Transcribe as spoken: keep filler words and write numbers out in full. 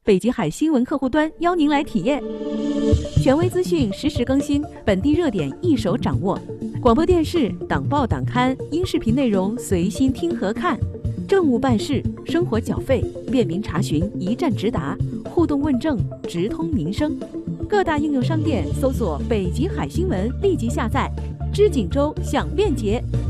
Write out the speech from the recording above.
北极海新闻客户端邀您来体验。权威资讯实时更新，本地热点一手掌握。广播电视、党报党刊、音视频内容随心听和看。政务办事、生活缴费，便民查询一站直达，互动问政直通民生。各大应用商店搜索“北极海新闻”，立即下载。知锦州享便捷。